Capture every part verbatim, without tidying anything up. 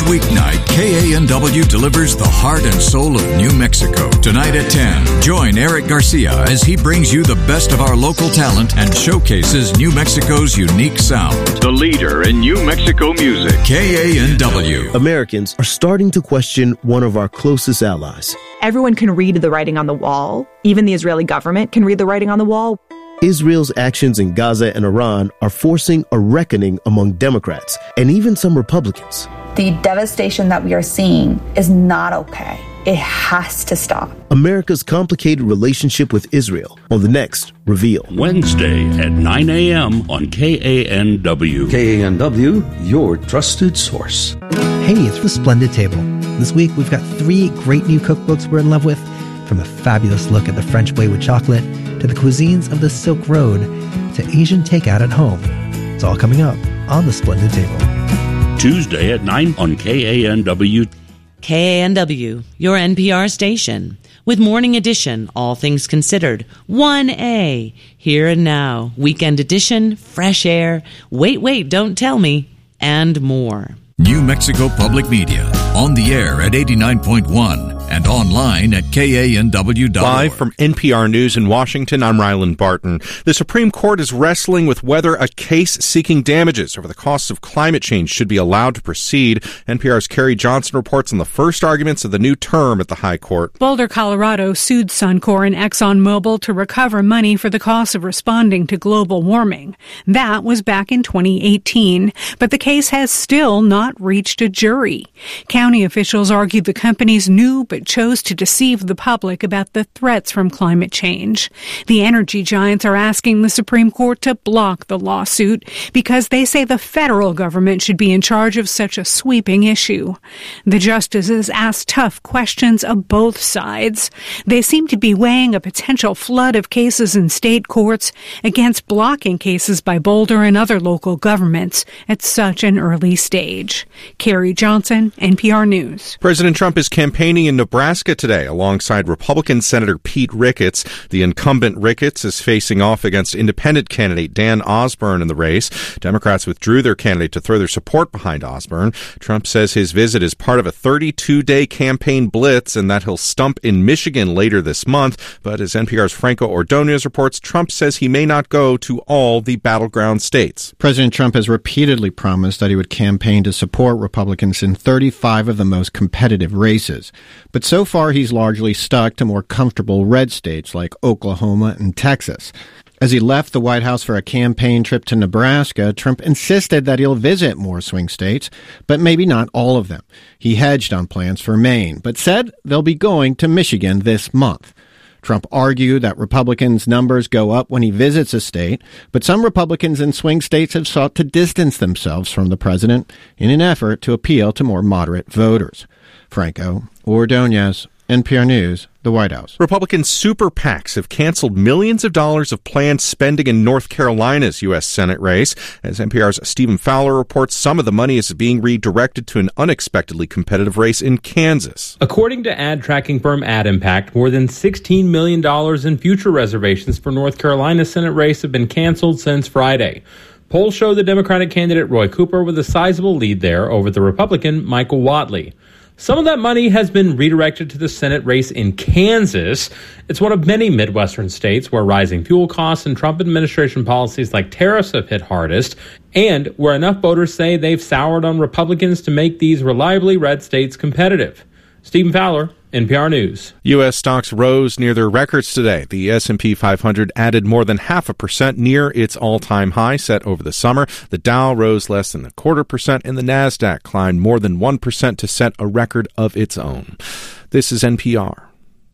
weeknight, K A N W delivers the heart and soul of New Mexico. Tonight at ten, join Eric Garcia as he brings you the best of our local talent and showcases New Mexico's unique sound. The leader in New Mexico music, K A N W. Americans are starting to question one of our closest allies. Everyone can read the writing on the wall. Even the Israeli government can read the writing on the wall. Israel's actions in Gaza and Iran are forcing a reckoning among Democrats and even some Republicans. The devastation that we are seeing is not okay. It has to stop. America's complicated relationship with Israel on the next Reveal. Wednesday at nine a.m. on K A N W. K A N W, your trusted source. Hey, it's the Splendid Table. This week we've got three great new cookbooks we're in love with, from a fabulous look at the French way with chocolate to the cuisines of the Silk Road to Asian takeout at home. It's all coming up on the Splendid Table. Tuesday at nine on K A N W. K A N W, your N P R station. With Morning Edition, All Things Considered, one A, Here and Now, Weekend Edition, Fresh Air, Wait, Wait, Don't Tell Me, and more. New Mexico Public Media, on the air at eighty-nine point one and online at K A N W dot org. Live from N P R News in Washington, I'm Ryland Barton. The Supreme Court is wrestling with whether a case seeking damages over the costs of climate change should be allowed to proceed. N P R's Carrie Johnson reports on the first arguments of the new term at the High Court. Boulder, Colorado sued Suncor and ExxonMobil to recover money for the cost of responding to global warming. That was back in twenty eighteen, but the case has still not reached a jury. County officials argued the companies knew but chose to deceive the public about the threats from climate change. The energy giants are asking the Supreme Court to block the lawsuit because they say the federal government should be in charge of such a sweeping issue. The justices asked tough questions of both sides. They seem to be weighing a potential flood of cases in state courts against blocking cases by Boulder and other local governments at such an early stage. Carrie Johnson, N P R News. President Trump is campaigning in Nebraska today alongside Republican Senator Pete Ricketts. The incumbent Ricketts is facing off against independent candidate Dan Osborne in the race. Democrats withdrew their candidate to throw their support behind Osborne. Trump says his visit is part of a thirty-two day campaign blitz and that he'll stump in Michigan later this month. But as N P R's Franco Ordonez reports, Trump says he may not go to all the battleground states. President Trump has repeatedly promised that he would campaign to support Republicans in thirty-five of the most competitive races. But so far, he's largely stuck to more comfortable red states like Oklahoma and Texas. As he left the White House for a campaign trip to Nebraska, Trump insisted that he'll visit more swing states, but maybe not all of them. He hedged on plans for Maine, but said they'll be going to Michigan this month. Trump argued that Republicans' numbers go up when he visits a state, but some Republicans in swing states have sought to distance themselves from the president in an effort to appeal to more moderate voters. Franco Ordonez, N P R News, the White House. Republican super PACs have canceled millions of dollars of planned spending in North Carolina's U S Senate race. As N P R's Stephen Fowler reports, some of the money is being redirected to an unexpectedly competitive race in Kansas. According to ad tracking firm Ad Impact, more than sixteen million dollars in future reservations for North Carolina's Senate race have been canceled since Friday. Polls show the Democratic candidate Roy Cooper with a sizable lead there over the Republican Michael Whatley. Some of that money has been redirected to the Senate race in Kansas. It's one of many Midwestern states where rising fuel costs and Trump administration policies like tariffs have hit hardest, and where enough voters say they've soured on Republicans to make these reliably red states competitive. Stephen Fowler, N P R News. U S stocks rose near their records today. The S and P five hundred added more than half a percent near its all-time high set over the summer. The Dow rose less than a quarter percent, and the NASDAQ climbed more than one percent to set a record of its own. This is N P R.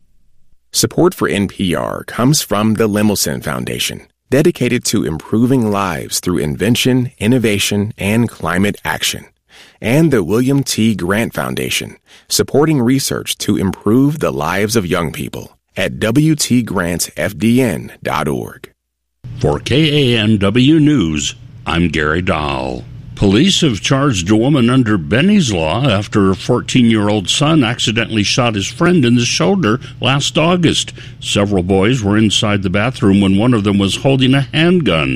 Support for N P R comes from the Lemelson Foundation, dedicated to improving lives through invention, innovation, and climate action. And the William T. Grant Foundation, supporting research to improve the lives of young people at W T grants F D N dot org. For K A N W News, I'm Gary Dahl. Police have charged a woman under Benny's Law after her fourteen-year-old son accidentally shot his friend in the shoulder last August. Several boys were inside the bathroom when one of them was holding a handgun.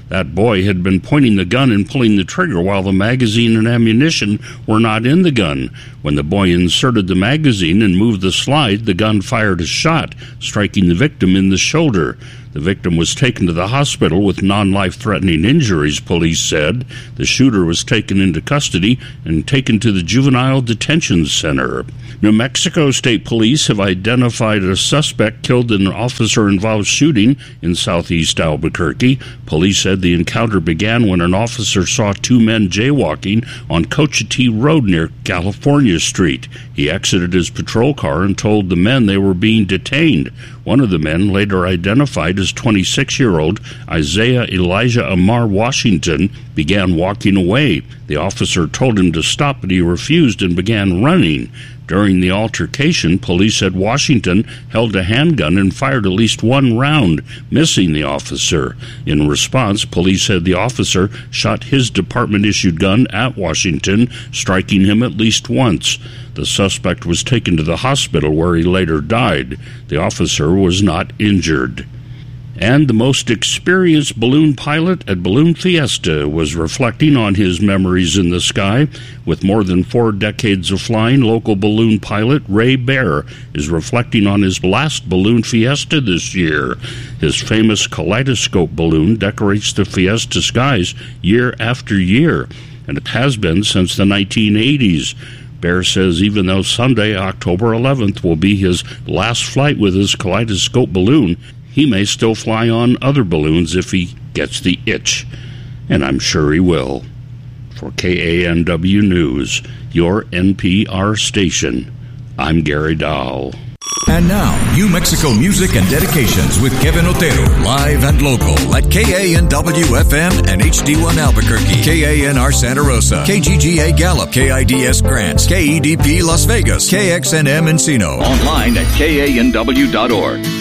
That boy had been pointing the gun and pulling the trigger while the magazine and ammunition were not in the gun. When the boy inserted the magazine and moved the slide, the gun fired a shot, striking the victim in the shoulder. The victim was taken to the hospital with non-life-threatening injuries, police said. The shooter was taken into custody and taken to the juvenile detention center. New Mexico State Police have identified a suspect killed in an officer-involved shooting in southeast Albuquerque. Police said the encounter began when an officer saw two men jaywalking on Cochiti Road near California Street. He exited his patrol car and told the men they were being detained. One of the men, later identified as twenty-six-year-old Isaiah Elijah Amar Washington, began walking away. The officer told him to stop, but he refused and began running. During the altercation, police said Washington held a handgun and fired at least one round, missing the officer. In response, police said the officer shot his department-issued gun at Washington, striking him at least once. The suspect was taken to the hospital where he later died. The officer was not injured. And the most experienced balloon pilot at Balloon Fiesta was reflecting on his memories in the sky. With more than four decades of flying, local balloon pilot Ray Bear is reflecting on his last Balloon Fiesta this year. His famous kaleidoscope balloon decorates the Fiesta skies year after year, and it has been since the nineteen eighties. Bear says even though Sunday, October eleventh, will be his last flight with his kaleidoscope balloon, he may still fly on other balloons if he gets the itch. And I'm sure he will. For K A N W News, your N P R station, I'm Gary Dahl. And now, New Mexico music and dedications with Kevin Otero, live and local at K A N W F M and H D one Albuquerque, K A N R Santa Rosa, K G G A Gallup, K I D S Grants, K E D P Las Vegas, K X N M Encino. Online at K A N W dot org.